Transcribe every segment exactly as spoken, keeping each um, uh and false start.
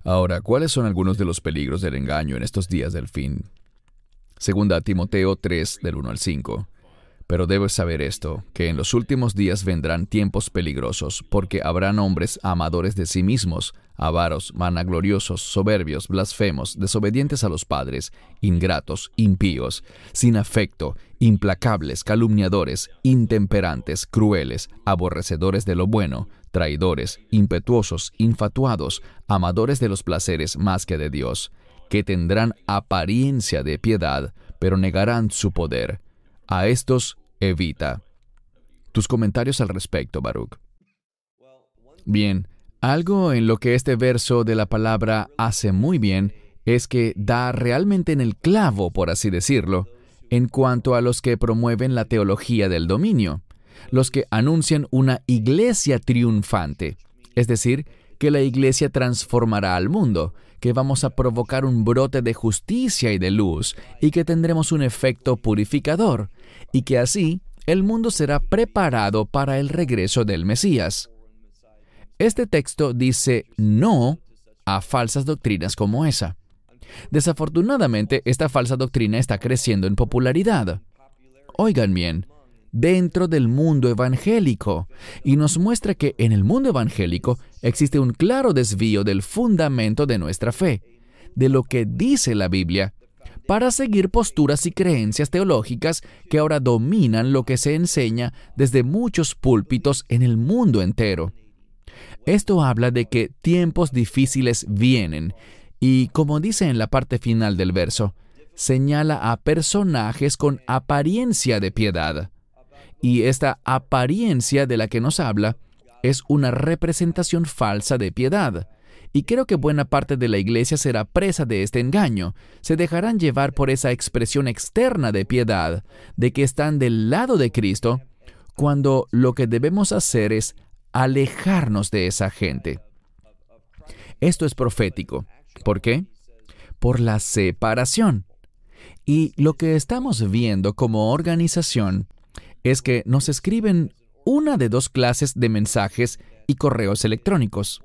Ahora, ¿cuáles son algunos de los peligros del engaño en estos días del fin? Segunda a Timoteo tres, del uno al cinco. Pero debes saber esto, que en los últimos días vendrán tiempos peligrosos, porque habrán hombres amadores de sí mismos, avaros, vanagloriosos, soberbios, blasfemos, desobedientes a los padres, ingratos, impíos, sin afecto, implacables, calumniadores, intemperantes, crueles, aborrecedores de lo bueno, traidores, impetuosos, infatuados, amadores de los placeres más que de Dios, que tendrán apariencia de piedad, pero negarán su poder. A estos evita. Tus comentarios al respecto, Baruch. Bien, algo en lo que este verso de la palabra hace muy bien es que da realmente en el clavo, por así decirlo, en cuanto a los que promueven la teología del dominio, los que anuncian una iglesia triunfante, es decir, que la iglesia transformará al mundo, que vamos a provocar un brote de justicia y de luz, y que tendremos un efecto purificador, y que así el mundo será preparado para el regreso del Mesías. Este texto dice no a falsas doctrinas como esa. Desafortunadamente, esta falsa doctrina está creciendo en popularidad. Oigan bien, dentro del mundo evangélico, y nos muestra que en el mundo evangélico existe un claro desvío del fundamento de nuestra fe, de lo que dice la Biblia, para seguir posturas y creencias teológicas que ahora dominan lo que se enseña desde muchos púlpitos en el mundo entero. Esto habla de que tiempos difíciles vienen, y como dice en la parte final del verso, señala a personajes con apariencia de piedad. Y esta apariencia de la que nos habla es una representación falsa de piedad. Y creo que buena parte de la iglesia será presa de este engaño. Se dejarán llevar por esa expresión externa de piedad, de que están del lado de Cristo, cuando lo que debemos hacer es alejarnos de esa gente. Esto es profético. ¿Por qué? Por la separación. Y lo que estamos viendo como organización es que nos escriben una de dos clases de mensajes y correos electrónicos.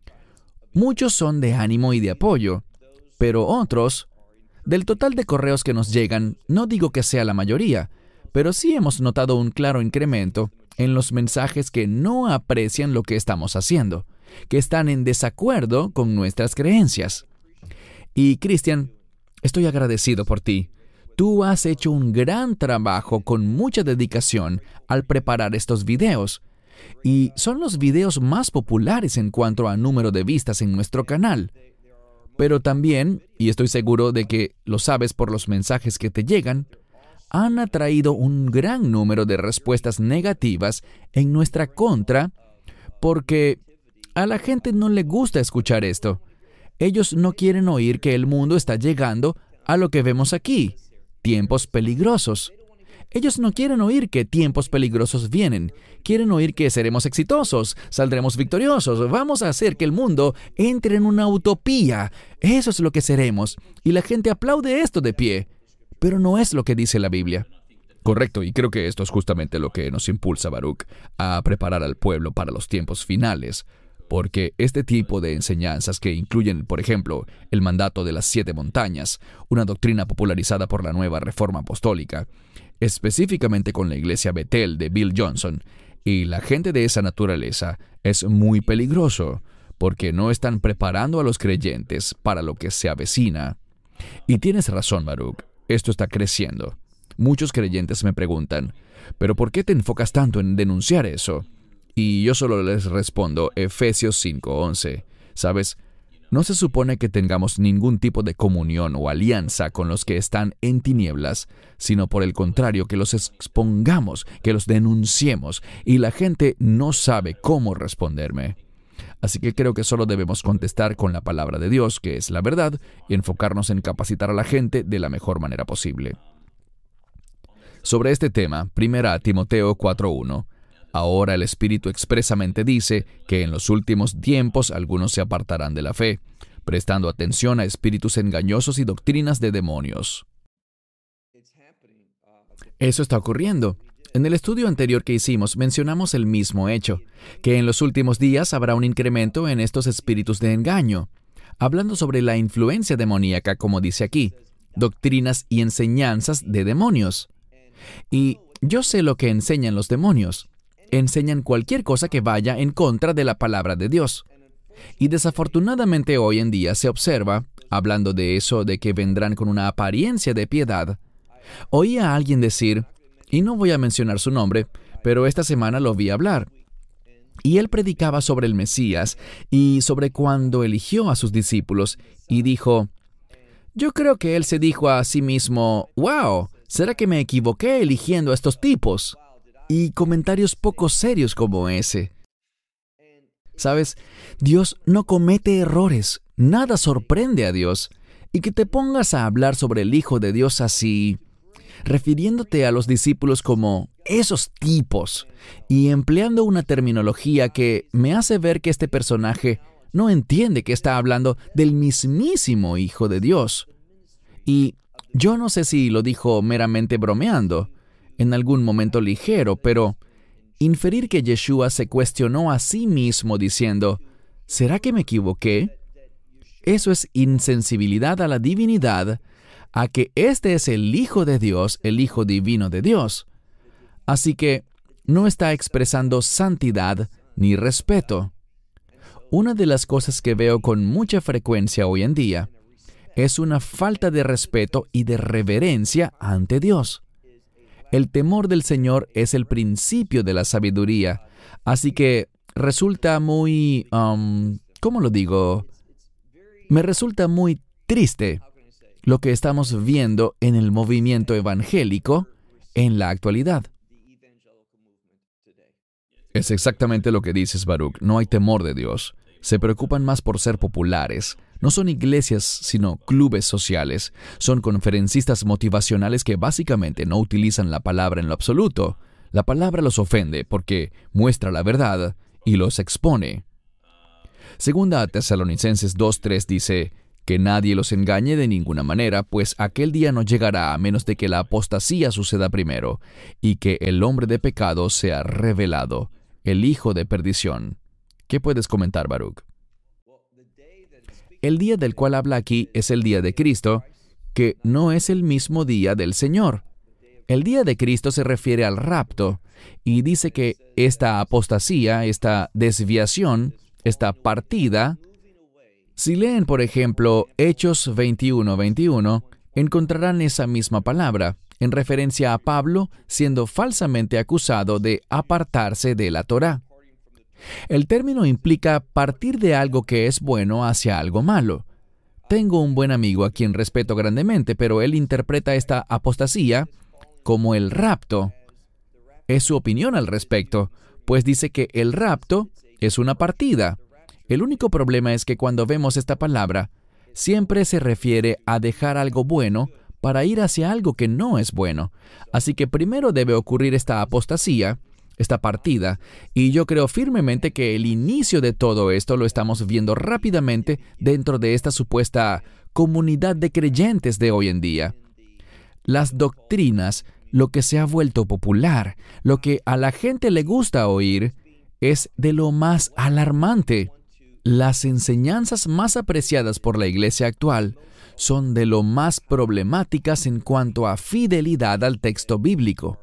Muchos son de ánimo y de apoyo, pero otros, del total de correos que nos llegan, no digo que sea la mayoría, pero sí hemos notado un claro incremento en los mensajes que no aprecian lo que estamos haciendo, que están en desacuerdo con nuestras creencias. Y, Cristian, estoy agradecido por ti. Tú has hecho un gran trabajo con mucha dedicación al preparar estos videos. Y son los videos más populares en cuanto a número de vistas en nuestro canal. Pero también, y estoy seguro de que lo sabes por los mensajes que te llegan, han atraído un gran número de respuestas negativas en nuestra contra porque a la gente no le gusta escuchar esto. Ellos no quieren oír que el mundo está llegando a lo que vemos aquí, tiempos peligrosos. Ellos no quieren oír que tiempos peligrosos vienen. Quieren oír que seremos exitosos, saldremos victoriosos, vamos a hacer que el mundo entre en una utopía. Eso es lo que seremos. Y la gente aplaude esto de pie. Pero no es lo que dice la Biblia. Correcto, y creo que esto es justamente lo que nos impulsa, Baruch, a preparar al pueblo para los tiempos finales. Porque este tipo de enseñanzas que incluyen, por ejemplo, el mandato de las siete montañas, una doctrina popularizada por la nueva Reforma Apostólica, específicamente con la iglesia Bethel de Bill Johnson, y la gente de esa naturaleza, es muy peligroso, porque no están preparando a los creyentes para lo que se avecina. Y tienes razón, Baruch, esto está creciendo. Muchos creyentes me preguntan, ¿pero por qué te enfocas tanto en denunciar eso? Y yo solo les respondo Efesios cinco once. ¿Sabes? No se supone que tengamos ningún tipo de comunión o alianza con los que están en tinieblas, sino por el contrario, que los expongamos, que los denunciemos, y la gente no sabe cómo responderme. Así que creo que solo debemos contestar con la palabra de Dios, que es la verdad, y enfocarnos en capacitar a la gente de la mejor manera posible. Sobre este tema, primera Timoteo cuatro uno. Ahora el Espíritu expresamente dice que en los últimos tiempos algunos se apartarán de la fe, prestando atención a espíritus engañosos y doctrinas de demonios. Eso está ocurriendo. En el estudio anterior que hicimos mencionamos el mismo hecho, que en los últimos días habrá un incremento en estos espíritus de engaño. hablando sobre la influencia demoníaca, como dice aquí, doctrinas y enseñanzas de demonios. Y yo sé lo que enseñan los demonios. Enseñan cualquier cosa que vaya en contra de la palabra de Dios. Y desafortunadamente hoy en día se observa, hablando de eso, de que vendrán con una apariencia de piedad. Oí a alguien decir, y no voy a mencionar su nombre, pero esta semana lo vi hablar. Y él predicaba sobre el Mesías y sobre cuando eligió a sus discípulos y dijo, yo creo que él se dijo a sí mismo, wow, ¿será que me equivoqué eligiendo a estos tipos? Y comentarios poco serios como ese. ¿Sabes? Dios no comete errores. Nada sorprende a Dios. Y que te pongas a hablar sobre el Hijo de Dios así, refiriéndote a los discípulos como esos tipos, y empleando una terminología que me hace ver que este personaje no entiende que está hablando del mismísimo Hijo de Dios. Y yo no sé si lo dijo meramente bromeando, en algún momento ligero, pero inferir que Yeshua se cuestionó a sí mismo diciendo, ¿será que me equivoqué? Eso es insensibilidad a la divinidad, a que este es el Hijo de Dios, el Hijo divino de Dios. Así que no está expresando santidad ni respeto. Una de las cosas que veo con mucha frecuencia hoy en día es una falta de respeto y de reverencia ante Dios. El temor del Señor es el principio de la sabiduría, así que resulta muy, um, ¿cómo lo digo? Me resulta muy triste lo que estamos viendo en el movimiento evangélico en la actualidad. Es exactamente lo que dices, Baruch. No hay temor de Dios. Se preocupan más por ser populares. No son iglesias, sino clubes sociales. Son conferencistas motivacionales que básicamente no utilizan la palabra en lo absoluto. La palabra los ofende porque muestra la verdad y los expone. Segunda a Tesalonicenses dos tres dice, que nadie los engañe de ninguna manera, pues aquel día no llegará a menos de que la apostasía suceda primero, y que el hombre de pecado sea revelado, el hijo de perdición. ¿Qué puedes comentar, Baruch? El día del cual habla aquí es el día de Cristo, que no es el mismo día del Señor. El día de Cristo se refiere al rapto, y dice que esta apostasía, esta desviación, esta partida, si leen, por ejemplo, Hechos veintiuno veintiuno, encontrarán esa misma palabra, en referencia a Pablo siendo falsamente acusado de apartarse de la Torá. El término implica partir de algo que es bueno hacia algo malo. Tengo un buen amigo a quien respeto grandemente, pero él interpreta esta apostasía como el rapto. Es su opinión al respecto, pues dice que el rapto es una partida. El único problema es que cuando vemos esta palabra, siempre se refiere a dejar algo bueno para ir hacia algo que no es bueno. Así que primero debe ocurrir esta apostasía, esta partida, y yo creo firmemente que el inicio de todo esto lo estamos viendo rápidamente dentro de esta supuesta comunidad de creyentes de hoy en día. Las doctrinas, lo que se ha vuelto popular, lo que a la gente le gusta oír, es de lo más alarmante. Las enseñanzas más apreciadas por la iglesia actual son de lo más problemáticas en cuanto a fidelidad al texto bíblico.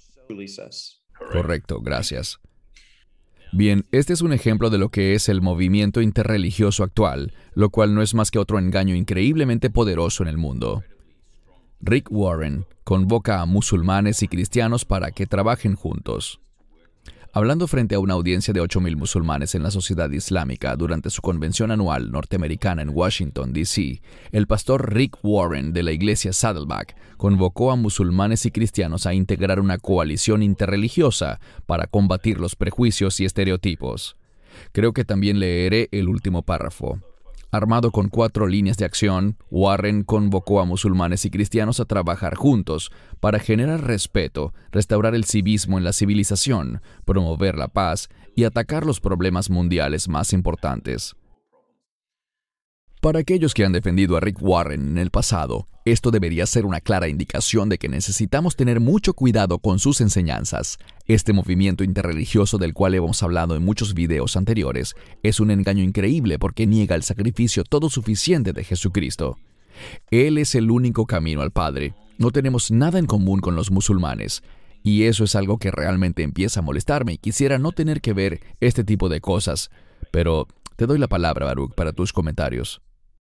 Correcto, gracias. Bien, este es un ejemplo de lo que es el movimiento interreligioso actual, lo cual no es más que otro engaño increíblemente poderoso en el mundo. Rick Warren convoca a musulmanes y cristianos para que trabajen juntos. Hablando frente a una audiencia de ocho mil musulmanes en la sociedad islámica durante su convención anual norteamericana en Washington, D C, el pastor Rick Warren de la iglesia Saddleback convocó a musulmanes y cristianos a integrar una coalición interreligiosa para combatir los prejuicios y estereotipos. Creo que también leeré el último párrafo. Armado con cuatro líneas de acción, Warren convocó a musulmanes y cristianos a trabajar juntos para generar respeto, restaurar el civismo en la civilización, promover la paz y atacar los problemas mundiales más importantes. Para aquellos que han defendido a Rick Warren en el pasado, esto debería ser una clara indicación de que necesitamos tener mucho cuidado con sus enseñanzas. Este movimiento interreligioso del cual hemos hablado en muchos videos anteriores es un engaño increíble porque niega el sacrificio todo suficiente de Jesucristo. Él es el único camino al Padre. No tenemos nada en común con los musulmanes. Y eso es algo que realmente empieza a molestarme y quisiera no tener que ver este tipo de cosas. Pero te doy la palabra, Baruch, para tus comentarios.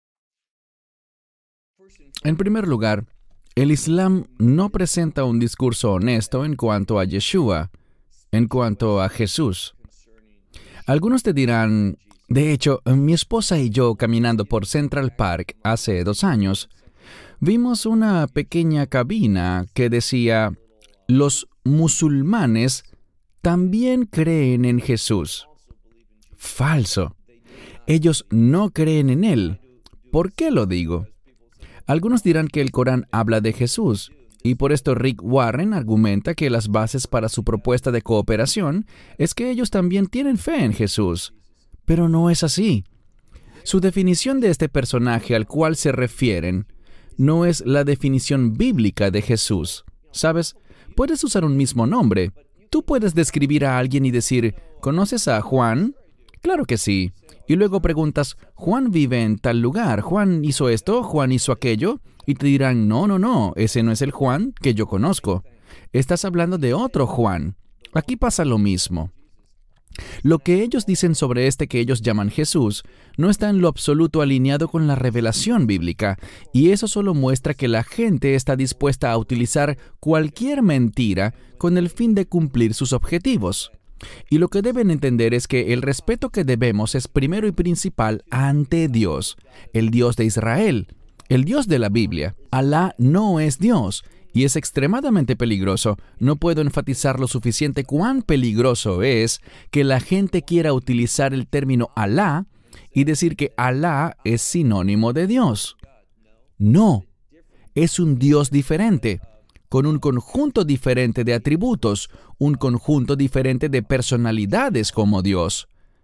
En primer lugar, el Islam no presenta un discurso honesto en cuanto a Yeshua, en cuanto a Jesús. Algunos te dirán, de hecho, mi esposa y yo caminando por Central Park hace dos años, vimos una pequeña cabina que decía, los musulmanes también creen en Jesús. Falso. Ellos no creen en Él. ¿Por qué lo digo? Algunos dirán que el Corán habla de Jesús, y por esto Rick Warren argumenta que las bases para su propuesta de cooperación es que ellos también tienen fe en Jesús. Pero no es así. Su definición de este personaje al cual se refieren no es la definición bíblica de Jesús. ¿Sabes? Puedes usar un mismo nombre. Tú puedes describir a alguien y decir, ¿conoces a Juan? Claro que sí. Y luego preguntas, Juan vive en tal lugar, Juan hizo esto, Juan hizo aquello, y te dirán, no, no, no, ese no es el Juan que yo conozco. Estás hablando de otro Juan. Aquí pasa lo mismo. Lo que ellos dicen sobre este que ellos llaman Jesús no está en lo absoluto alineado con la revelación bíblica, y eso solo muestra que la gente está dispuesta a utilizar cualquier mentira con el fin de cumplir sus objetivos. Y lo que deben entender es que el respeto que debemos es primero y principal ante Dios, el Dios de Israel, el Dios de la Biblia. Alá no es Dios, y es extremadamente peligroso. No puedo enfatizar lo suficiente cuán peligroso es que la gente quiera utilizar el término Alá y decir que Alá es sinónimo de Dios. No, es un Dios diferente, con un conjunto diferente de atributos, un conjunto diferente de personalidades como Dios.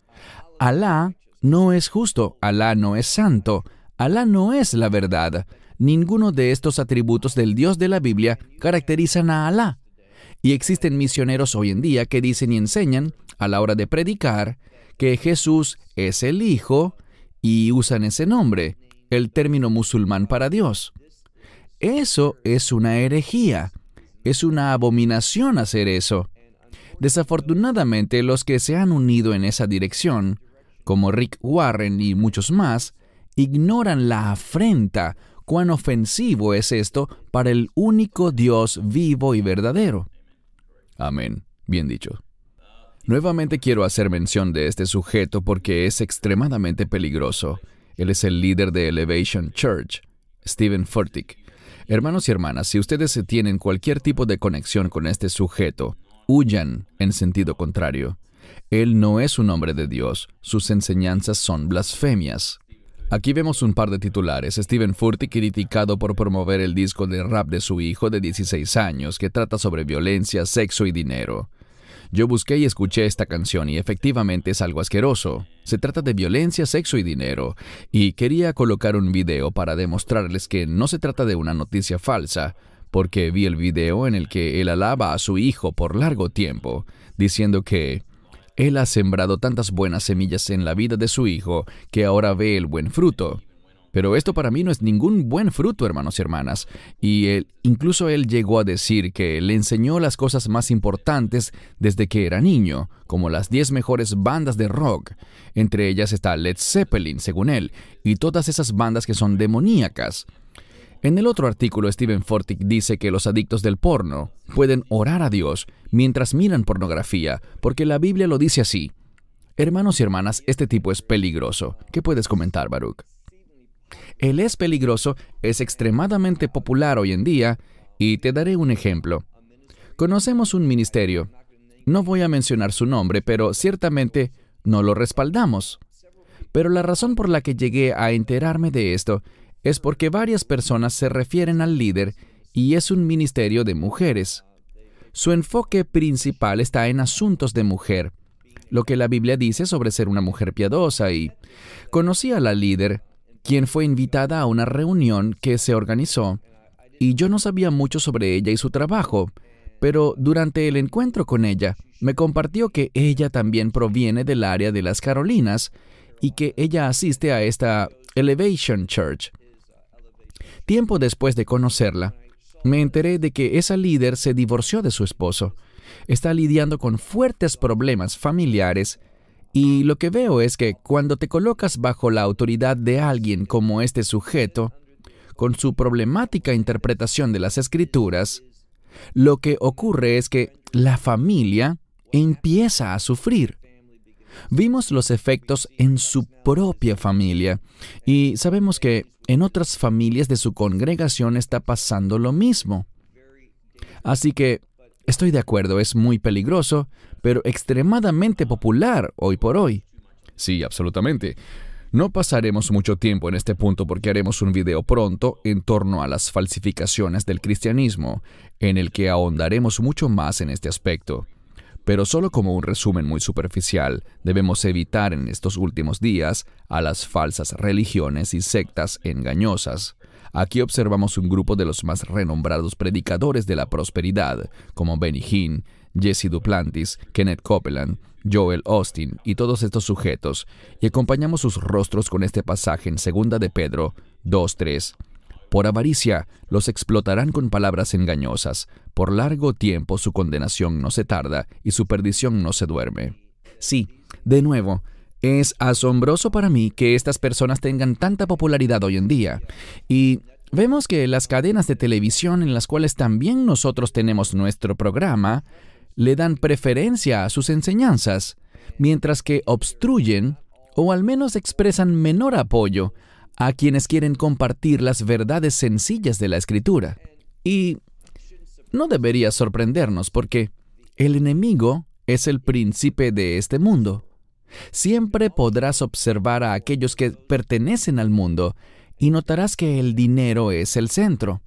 Alá no es justo, Alá no es santo, Alá no es la verdad. Ninguno de estos atributos del Dios de la Biblia caracterizan a Alá. Y existen misioneros hoy en día que dicen y enseñan, a la hora de predicar, que Jesús es el Hijo y usan ese nombre, el término musulmán para Dios. Eso es una herejía. Es una abominación hacer eso. Desafortunadamente, los que se han unido en esa dirección, como Rick Warren y muchos más, ignoran la afrenta, cuán ofensivo es esto para el único Dios vivo y verdadero. Amén. Bien dicho. Nuevamente quiero hacer mención de este sujeto porque es extremadamente peligroso. Él es el líder de Elevation Church, Steven Furtick. Hermanos y hermanas, si ustedes tienen cualquier tipo de conexión con este sujeto, huyan en sentido contrario. Él no es un hombre de Dios. Sus enseñanzas son blasfemias. Aquí vemos un par de titulares. Steven Furtick criticado por promover el disco de rap de su hijo de dieciséis años que trata sobre violencia, sexo y dinero. Yo busqué y escuché esta canción y efectivamente es algo asqueroso. Se trata de violencia, sexo y dinero. Y quería colocar un video para demostrarles que no se trata de una noticia falsa, porque vi el video en el que él alaba a su hijo por largo tiempo, diciendo que él ha sembrado tantas buenas semillas en la vida de su hijo que ahora ve el buen fruto. Pero esto para mí no es ningún buen fruto, hermanos y hermanas. Y él, incluso él llegó a decir que le enseñó las cosas más importantes desde que era niño, como las diez mejores bandas de rock. Entre ellas está Led Zeppelin, según él, y todas esas bandas que son demoníacas. En el otro artículo, Steven Furtick dice que los adictos del porno pueden orar a Dios mientras miran pornografía, porque la Biblia lo dice así. Hermanos y hermanas, este tipo es peligroso. ¿Qué puedes comentar, Baruch? Él es peligroso, es extremadamente popular hoy en día, y te daré un ejemplo. Conocemos un ministerio. No voy a mencionar su nombre, pero ciertamente no lo respaldamos. Pero la razón por la que llegué a enterarme de esto es porque varias personas se refieren al líder y es un ministerio de mujeres. Su enfoque principal está en asuntos de mujer, lo que la Biblia dice sobre ser una mujer piadosa, y conocí a la líder, quien fue invitada a una reunión que se organizó, y yo no sabía mucho sobre ella y su trabajo, pero durante el encuentro con ella, me compartió que ella también proviene del área de las Carolinas y que ella asiste a esta Elevation Church. Tiempo después de conocerla, me enteré de que esa líder se divorció de su esposo. Está lidiando con fuertes problemas familiares y lo que veo es que cuando te colocas bajo la autoridad de alguien como este sujeto, con su problemática interpretación de las Escrituras, lo que ocurre es que la familia empieza a sufrir. Vimos los efectos en su propia familia y sabemos que en otras familias de su congregación está pasando lo mismo. Así que estoy de acuerdo, es muy peligroso, pero extremadamente popular hoy por hoy. Sí, absolutamente. No pasaremos mucho tiempo en este punto porque haremos un video pronto en torno a las falsificaciones del cristianismo, en el que ahondaremos mucho más en este aspecto. Pero solo como un resumen muy superficial, debemos evitar en estos últimos días a las falsas religiones y sectas engañosas. Aquí observamos un grupo de los más renombrados predicadores de la prosperidad, como Benny Hinn, Jesse Duplantis, Kenneth Copeland, Joel Austin y todos estos sujetos, y acompañamos sus rostros con este pasaje en segunda de Pedro dos tres. Por avaricia los explotarán con palabras engañosas. Por largo tiempo su condenación no se tarda y su perdición no se duerme. Sí, de nuevo, es asombroso para mí que estas personas tengan tanta popularidad hoy en día. Y vemos que las cadenas de televisión en las cuales también nosotros tenemos nuestro programa le dan preferencia a sus enseñanzas, mientras que obstruyen o al menos expresan menor apoyo a quienes quieren compartir las verdades sencillas de la Escritura. Y no debería sorprendernos porque el enemigo es el príncipe de este mundo. Siempre podrás observar a aquellos que pertenecen al mundo y notarás que el dinero es el centro.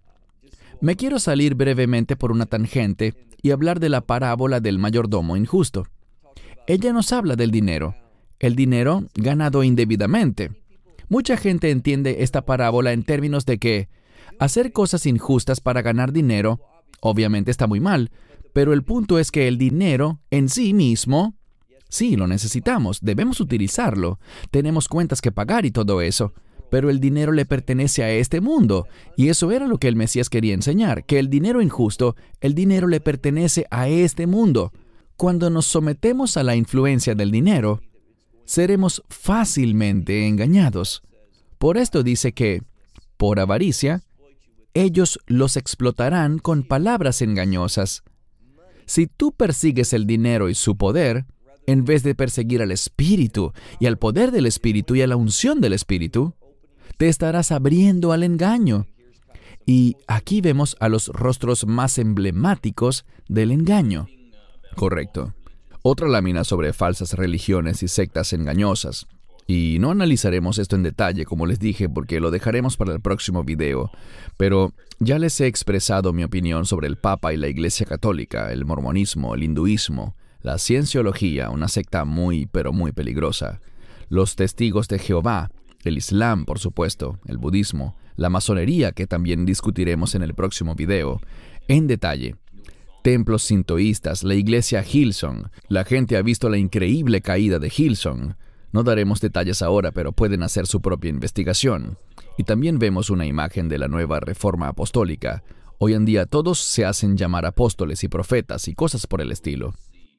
Me quiero salir brevemente por una tangente y hablar de la parábola del mayordomo injusto. Ella nos habla del dinero, el dinero ganado indebidamente. Mucha gente entiende esta parábola en términos de que hacer cosas injustas para ganar dinero obviamente está muy mal, pero el punto es que el dinero en sí mismo, sí, lo necesitamos, debemos utilizarlo, tenemos cuentas que pagar y todo eso, pero el dinero le pertenece a este mundo, y eso era lo que el Mesías quería enseñar, que el dinero injusto, el dinero le pertenece a este mundo. Cuando nos sometemos a la influencia del dinero, seremos fácilmente engañados. Por esto dice que, por avaricia, ellos los explotarán con palabras engañosas. Si tú persigues el dinero y su poder, en vez de perseguir al Espíritu, y al poder del Espíritu y a la unción del Espíritu, te estarás abriendo al engaño. Y aquí vemos a los rostros más emblemáticos del engaño. Correcto. Otra lámina sobre falsas religiones y sectas engañosas. Y no analizaremos esto en detalle, como les dije, porque lo dejaremos para el próximo video. Pero ya les he expresado mi opinión sobre el Papa y la Iglesia Católica, el mormonismo, el hinduismo, la cienciología, una secta muy, pero muy peligrosa, los testigos de Jehová, el Islam, por supuesto, el budismo, la masonería, que también discutiremos en el próximo video, en detalle. Templos sintoístas, la iglesia Hillsong. La gente ha visto la increíble caída de Hillsong. No daremos detalles ahora, pero pueden hacer su propia investigación. Y también vemos una imagen de la nueva reforma apostólica. Hoy en día todos se hacen llamar apóstoles y profetas y cosas por el estilo.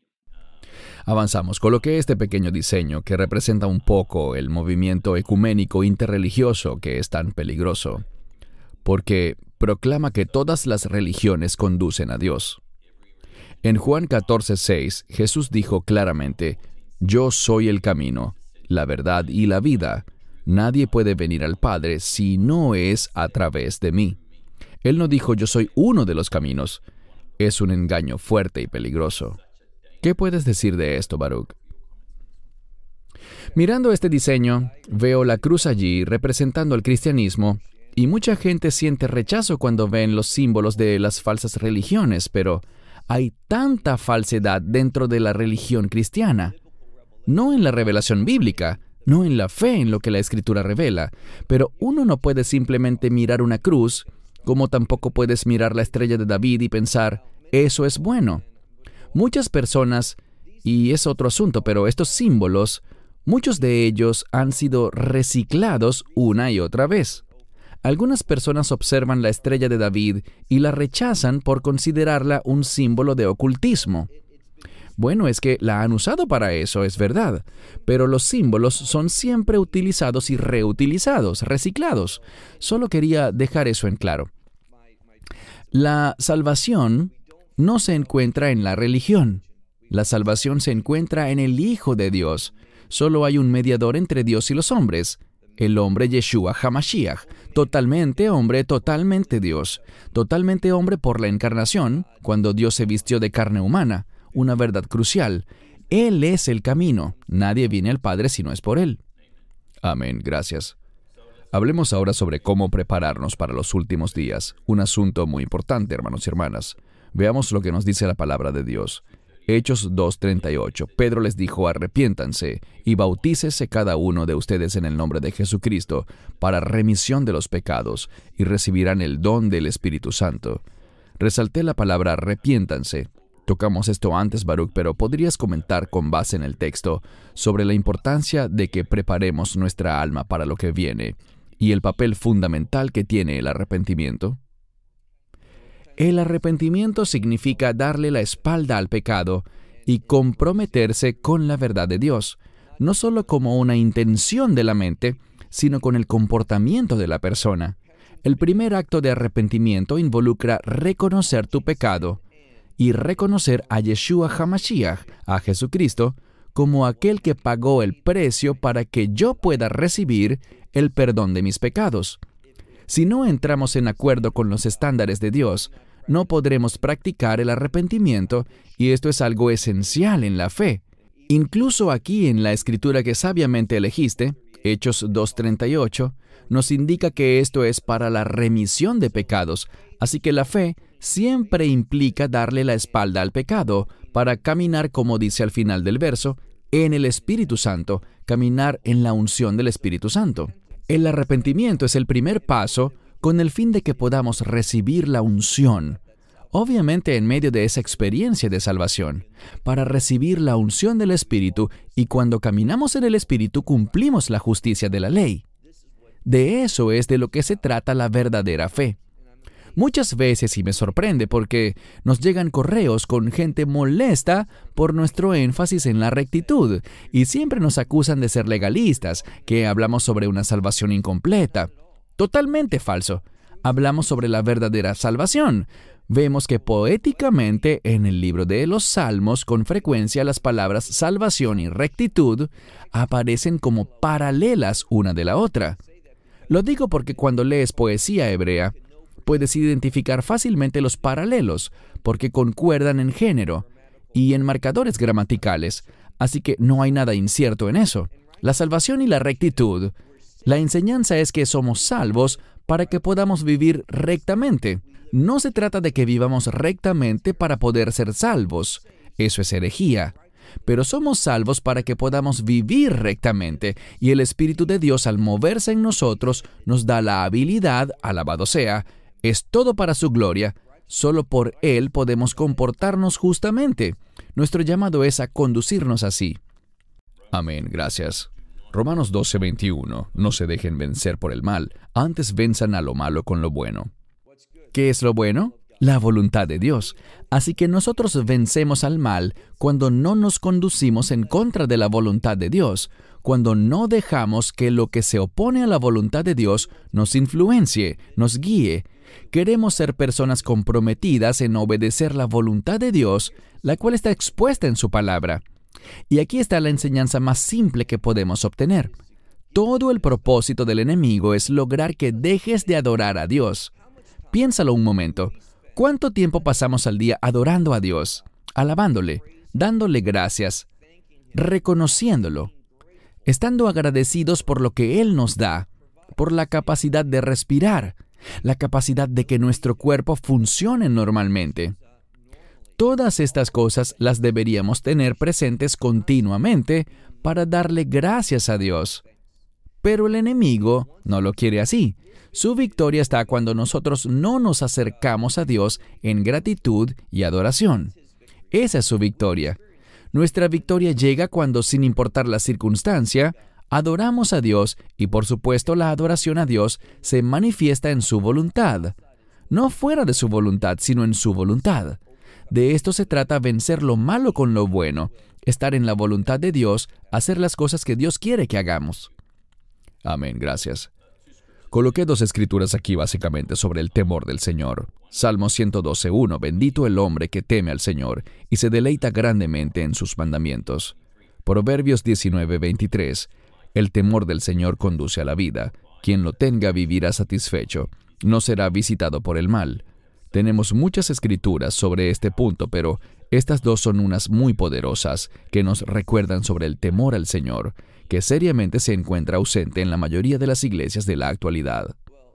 Avanzamos. Coloqué este pequeño diseño que representa un poco el movimiento ecuménico interreligioso que es tan peligroso, porque proclama que todas las religiones conducen a Dios. En Juan catorce seis, Jesús dijo claramente: «Yo soy el camino, la verdad y la vida. Nadie puede venir al Padre si no es a través de mí». Él no dijo: «Yo soy uno de los caminos». Es un engaño fuerte y peligroso. ¿Qué puedes decir de esto, Baruch? Mirando este diseño, veo la cruz allí representando al cristianismo, y mucha gente siente rechazo cuando ven los símbolos de las falsas religiones, pero hay tanta falsedad dentro de la religión cristiana. No en la revelación bíblica, no en la fe en lo que la Escritura revela. Pero uno no puede simplemente mirar una cruz, como tampoco puedes mirar la estrella de David y pensar, eso es bueno. Muchas personas, y es otro asunto, pero estos símbolos, muchos de ellos han sido reciclados una y otra vez. Algunas personas observan la estrella de David y la rechazan por considerarla un símbolo de ocultismo. Bueno, es que la han usado para eso, es verdad, pero los símbolos son siempre utilizados y reutilizados, reciclados. Solo quería dejar eso en claro. La salvación no se encuentra en la religión. La salvación se encuentra en el Hijo de Dios. Solo hay un mediador entre Dios y los hombres, el hombre Yeshua HaMashiach, totalmente hombre, totalmente Dios, totalmente hombre por la encarnación, cuando Dios se vistió de carne humana, una verdad crucial. Él es el camino, nadie viene al Padre si no es por Él. Amén, gracias. Hablemos ahora sobre cómo prepararnos para los últimos días, un asunto muy importante, hermanos y hermanas. Veamos lo que nos dice la palabra de Dios. Hechos dos treinta y ocho. Pedro les dijo, arrepiéntanse y bautícese cada uno de ustedes en el nombre de Jesucristo para remisión de los pecados y recibirán el don del Espíritu Santo. Resalté la palabra arrepiéntanse. Tocamos esto antes, Baruch, pero ¿podrías comentar con base en el texto sobre la importancia de que preparemos nuestra alma para lo que viene y el papel fundamental que tiene el arrepentimiento? El arrepentimiento significa darle la espalda al pecado y comprometerse con la verdad de Dios, no solo como una intención de la mente, sino con el comportamiento de la persona. El primer acto de arrepentimiento involucra reconocer tu pecado y reconocer a Yeshua HaMashiach, a Jesucristo, como aquel que pagó el precio para que yo pueda recibir el perdón de mis pecados. Si no entramos en acuerdo con los estándares de Dios, no podremos practicar el arrepentimiento, y esto es algo esencial en la fe. Incluso aquí en la escritura que sabiamente elegiste, Hechos dos treinta y ocho, nos indica que esto es para la remisión de pecados, así que la fe siempre implica darle la espalda al pecado para caminar, como dice al final del verso, en el Espíritu Santo, caminar en la unción del Espíritu Santo. El arrepentimiento es el primer paso con el fin de que podamos recibir la unción, obviamente en medio de esa experiencia de salvación, para recibir la unción del Espíritu, y cuando caminamos en el Espíritu cumplimos la justicia de la ley. De eso es de lo que se trata la verdadera fe. Muchas veces, y me sorprende porque nos llegan correos con gente molesta por nuestro énfasis en la rectitud, y siempre nos acusan de ser legalistas, que hablamos sobre una salvación incompleta. Totalmente falso. Hablamos sobre la verdadera salvación. Vemos que poéticamente en el libro de los Salmos, con frecuencia las palabras salvación y rectitud aparecen como paralelas una de la otra. Lo digo porque cuando lees poesía hebrea, puedes identificar fácilmente los paralelos, porque concuerdan en género y en marcadores gramaticales, así que no hay nada incierto en eso. La salvación y la rectitud. La enseñanza es que somos salvos para que podamos vivir rectamente. No se trata de que vivamos rectamente para poder ser salvos. Eso es herejía. Pero somos salvos para que podamos vivir rectamente, y el Espíritu de Dios, al moverse en nosotros, nos da la habilidad, alabado sea, es todo para su gloria. Solo por Él podemos comportarnos justamente. Nuestro llamado es a conducirnos así. Amén, gracias. Romanos doce veintiuno. No se dejen vencer por el mal, antes venzan a lo malo con lo bueno. ¿Qué es lo bueno? La voluntad de Dios. Así que nosotros vencemos al mal cuando no nos conducimos en contra de la voluntad de Dios, cuando no dejamos que lo que se opone a la voluntad de Dios nos influencie, nos guíe. Queremos ser personas comprometidas en obedecer la voluntad de Dios, la cual está expuesta en su palabra. Y aquí está la enseñanza más simple que podemos obtener. Todo el propósito del enemigo es lograr que dejes de adorar a Dios. Piénsalo un momento. ¿Cuánto tiempo pasamos al día adorando a Dios, alabándole, dándole gracias, reconociéndolo, estando agradecidos por lo que Él nos da, por la capacidad de respirar, la capacidad de que nuestro cuerpo funcione normalmente? Todas estas cosas las deberíamos tener presentes continuamente para darle gracias a Dios. Pero el enemigo no lo quiere así. Su victoria está cuando nosotros no nos acercamos a Dios en gratitud y adoración. Esa es su victoria. Nuestra victoria llega cuando, sin importar la circunstancia, adoramos a Dios y, por supuesto, la adoración a Dios se manifiesta en su voluntad. No fuera de su voluntad, sino en su voluntad. De esto se trata vencer lo malo con lo bueno, estar en la voluntad de Dios, hacer las cosas que Dios quiere que hagamos. Amén, gracias. Coloqué dos escrituras aquí básicamente sobre el temor del Señor. Salmo ciento doce, uno. Bendito el hombre que teme al Señor y se deleita grandemente en sus mandamientos. Proverbios diecinueve, veintitrés. El temor del Señor conduce a la vida. Quien lo tenga vivirá satisfecho. No será visitado por el mal. Tenemos muchas escrituras sobre este punto, pero estas dos son unas muy poderosas que nos recuerdan sobre el temor al Señor, que seriamente se encuentra ausente en la mayoría de las iglesias de la actualidad.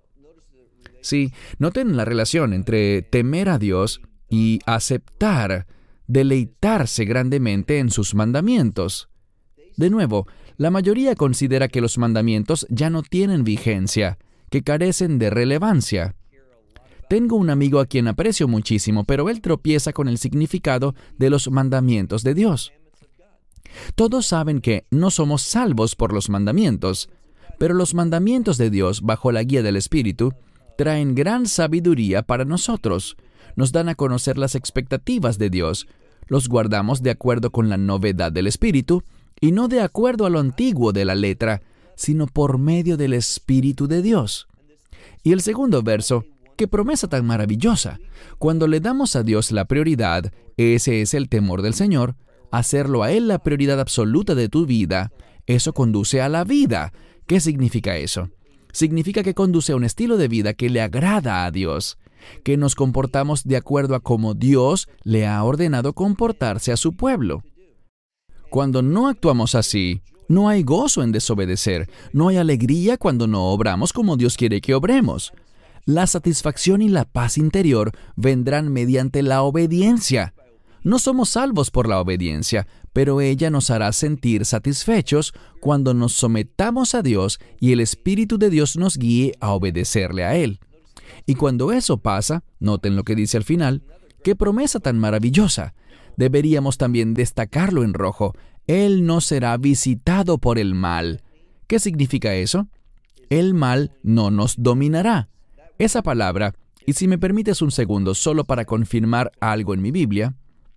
Sí, noten la relación entre temer a Dios y aceptar, deleitarse grandemente en sus mandamientos. De nuevo, la mayoría considera que los mandamientos ya no tienen vigencia, que carecen de relevancia. Tengo un amigo a quien aprecio muchísimo, pero él tropieza con el significado de los mandamientos de Dios. Todos saben que no somos salvos por los mandamientos, pero los mandamientos de Dios, bajo la guía del Espíritu, traen gran sabiduría para nosotros. Nos dan a conocer las expectativas de Dios. Los guardamos de acuerdo con la novedad del Espíritu y no de acuerdo a lo antiguo de la letra, sino por medio del Espíritu de Dios. Y el segundo verso, ¡qué promesa tan maravillosa! Cuando le damos a Dios la prioridad, ese es el temor del Señor, hacerlo a Él la prioridad absoluta de tu vida, eso conduce a la vida. ¿Qué significa eso? Significa que conduce a un estilo de vida que le agrada a Dios, que nos comportamos de acuerdo a cómo Dios le ha ordenado comportarse a su pueblo. Cuando no actuamos así, no hay gozo en desobedecer, no hay alegría cuando no obramos como Dios quiere que obremos. La satisfacción y la paz interior vendrán mediante la obediencia. No somos salvos por la obediencia, pero ella nos hará sentir satisfechos cuando nos sometamos a Dios y el Espíritu de Dios nos guíe a obedecerle a Él. Y cuando eso pasa, noten lo que dice al final, ¡qué promesa tan maravillosa! Deberíamos también destacarlo en rojo. Él no será visitado por el mal. ¿Qué significa eso? El mal no nos dominará. Esa palabra, y si me permites un segundo solo para confirmar algo en mi Biblia,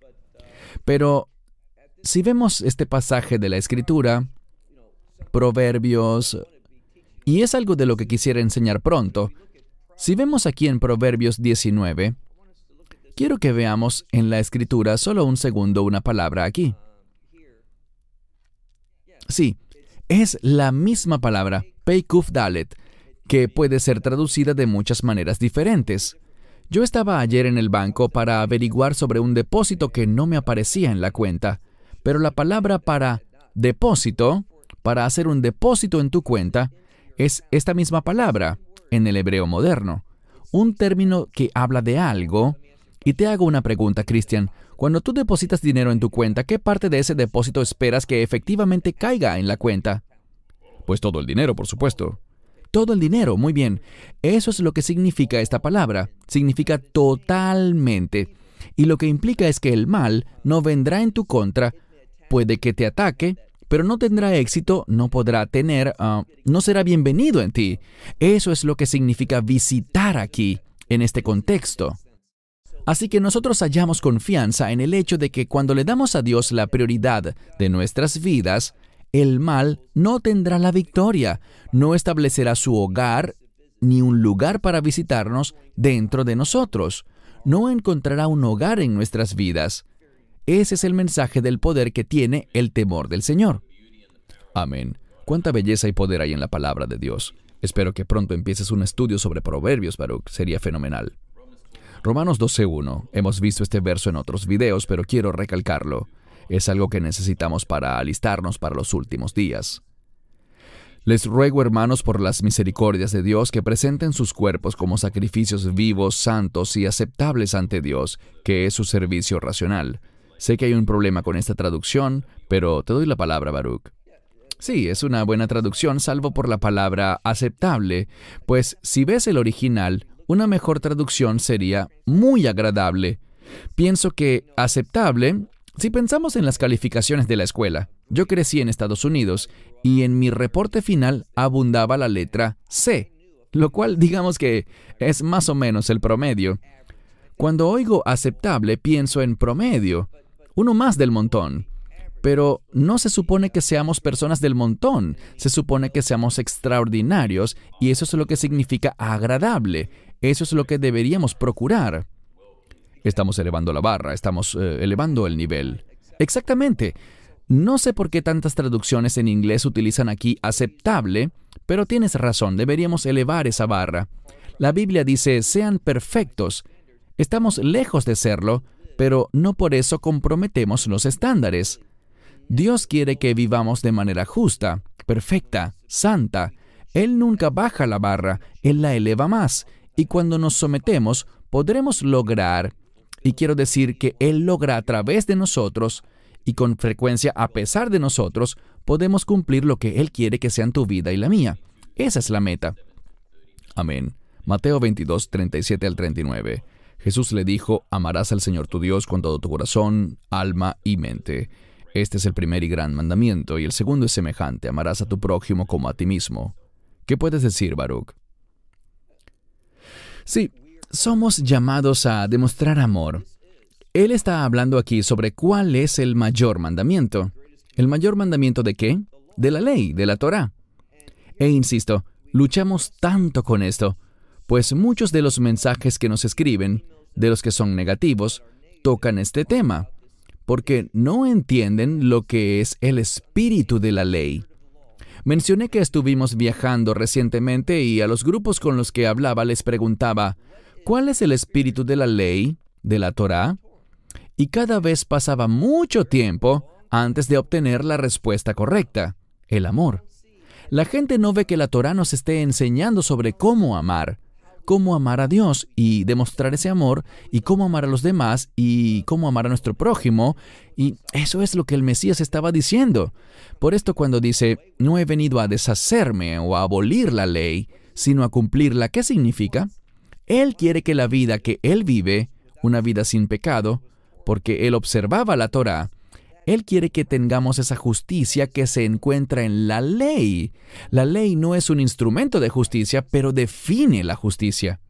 pero si vemos este pasaje de la Escritura, Proverbios, y es algo de lo que quisiera enseñar pronto, si vemos aquí en Proverbios diecinueve, quiero que veamos en la Escritura solo un segundo una palabra aquí. Sí, es la misma palabra, Peikuf Dalet, que puede ser traducida de muchas maneras diferentes. Yo estaba ayer en el banco para averiguar sobre un depósito que no me aparecía en la cuenta, pero la palabra para depósito, para hacer un depósito en tu cuenta, es esta misma palabra en el hebreo moderno, un término que habla de algo. Y te hago una pregunta, Cristian. Cuando tú depositas dinero en tu cuenta, ¿qué parte de ese depósito esperas que efectivamente caiga en la cuenta? Pues todo el dinero, por supuesto. Todo el dinero, muy bien. Eso es lo que significa esta palabra. Significa totalmente. Y lo que implica es que el mal no vendrá en tu contra. Puede que te ataque, pero no tendrá éxito, no podrá tener, uh, no será bienvenido en ti. Eso es lo que significa visitar aquí, en este contexto. Así que nosotros hallamos confianza en el hecho de que cuando le damos a Dios la prioridad de nuestras vidas, el mal no tendrá la victoria, no establecerá su hogar ni un lugar para visitarnos dentro de nosotros, no encontrará un hogar en nuestras vidas. Ese es el mensaje del poder que tiene el temor del Señor. Amén. Cuánta belleza y poder hay en la palabra de Dios. Espero que pronto empieces un estudio sobre Proverbios, Baruch. Sería fenomenal. Romanos doce uno. Hemos visto este verso en otros videos, pero quiero recalcarlo. Es algo que necesitamos para alistarnos para los últimos días. Les ruego, hermanos, por las misericordias de Dios, que presenten sus cuerpos como sacrificios vivos, santos y aceptables ante Dios, que es su servicio racional. Sé que hay un problema con esta traducción, pero te doy la palabra, Baruch. Sí, es una buena traducción, salvo por la palabra aceptable, pues si ves el original, una mejor traducción sería muy agradable. Pienso que aceptable, si pensamos en las calificaciones de la escuela. Yo crecí en Estados Unidos y en mi reporte final abundaba la letra C, lo cual digamos que es más o menos el promedio. Cuando oigo aceptable, pienso en promedio, uno más del montón. Pero no se supone que seamos personas del montón, se supone que seamos extraordinarios y eso es lo que significa agradable. Eso es lo que deberíamos procurar. Estamos elevando la barra, estamos eh, elevando el nivel. Exactamente. No sé por qué tantas traducciones en inglés utilizan aquí aceptable, pero tienes razón, deberíamos elevar esa barra. La Biblia dice, sean perfectos. Estamos lejos de serlo, pero no por eso comprometemos los estándares. Dios quiere que vivamos de manera justa, perfecta, santa. Él nunca baja la barra, Él la eleva más. Y cuando nos sometemos, podremos lograr, y quiero decir que Él logra a través de nosotros, y con frecuencia a pesar de nosotros, podemos cumplir lo que Él quiere que sean tu vida y la mía. Esa es la meta. Amén. Mateo veintidós, treinta y siete al treinta y nueve. Jesús le dijo, amarás al Señor tu Dios con todo tu corazón, alma y mente. Este es el primer y gran mandamiento, y el segundo es semejante, amarás a tu prójimo como a ti mismo. ¿Qué puedes decir, Baruch? Sí, somos llamados a demostrar amor. Él está hablando aquí sobre cuál es el mayor mandamiento. ¿El mayor mandamiento de qué? De la ley, de la Torá. E insisto, luchamos tanto con esto, pues muchos de los mensajes que nos escriben, de los que son negativos, tocan este tema, porque no entienden lo que es el espíritu de la ley. Mencioné que estuvimos viajando recientemente y a los grupos con los que hablaba les preguntaba, ¿cuál es el espíritu de la ley, de la Torá? Y cada vez pasaba mucho tiempo antes de obtener la respuesta correcta, el amor. La gente no ve que la Torá nos esté enseñando sobre cómo amar, cómo amar a Dios y demostrar ese amor, y cómo amar a los demás, y cómo amar a nuestro prójimo, y eso es lo que el Mesías estaba diciendo. Por esto cuando dice, no he venido a deshacerme o a abolir la ley, sino a cumplirla, ¿qué significa? Él quiere que la vida que Él vive, una vida sin pecado, porque Él observaba la Torá, Él quiere que tengamos esa justicia que se encuentra en la ley. La ley no es un instrumento de justicia, pero define la justicia.